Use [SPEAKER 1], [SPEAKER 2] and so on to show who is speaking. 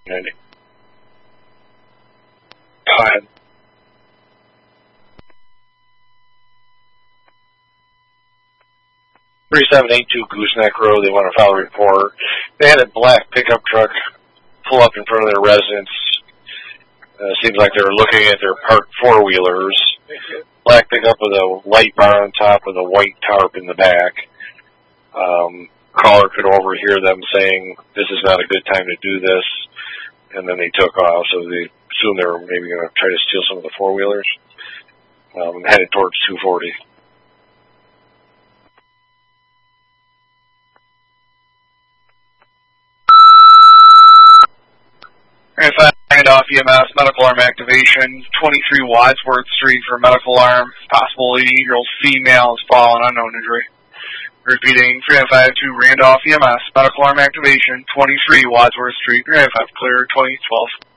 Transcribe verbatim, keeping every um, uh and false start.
[SPEAKER 1] And go ahead. three seven eight two Gooseneck Road, they want to file a report. They had a black pickup truck pull up in front of their residence. Uh, seems like they were looking at their parked four-wheelers. Black pickup with a white bar on top with a white tarp in the back. Um, caller could overhear them saying, this is not a good time to do this. And then they took off, so they assumed they were maybe going to try to steal some of the four-wheelers. Um, headed towards two forty.
[SPEAKER 2] If I hand off E M S, medical arm activation, twenty-three Wadsworth Street for medical arm. Possible eighty-year-old female has fallen, unknown injury. Repeating, three nine five two Randolph E M S, medical arm activation, twenty-three Wadsworth Street, three nine five clear, twenty twelve.